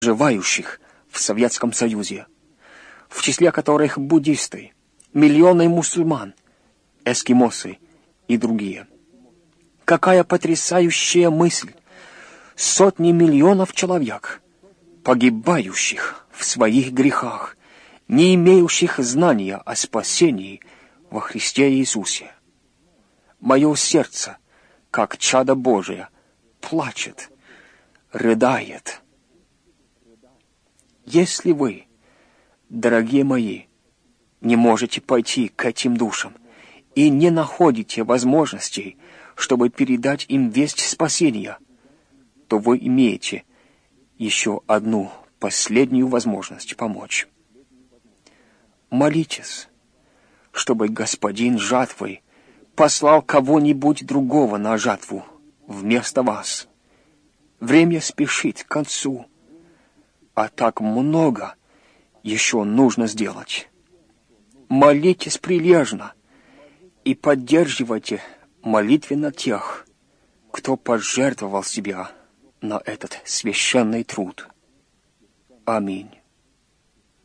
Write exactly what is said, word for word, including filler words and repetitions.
проживающих в Советском Союзе, в числе которых буддисты, миллионы мусульман, эскимосы и другие. Какая потрясающая мысль! Сотни миллионов человек, погибающих в своих грехах, не имеющих знания о спасении во Христе Иисусе. Мое сердце, как чадо Божие, плачет, рыдает. Если вы, дорогие мои, не можете пойти к этим душам и не находите возможностей, чтобы передать им весть спасения, то вы имеете еще одну последнюю возможность помочь. Молитесь, чтобы Господин жатвы послал кого-нибудь другого на жатву вместо вас. Время спешит к концу, а так много еще нужно сделать. Молитесь прилежно и поддерживайте молитвенно тех, кто пожертвовал себя на этот священный труд. Аминь.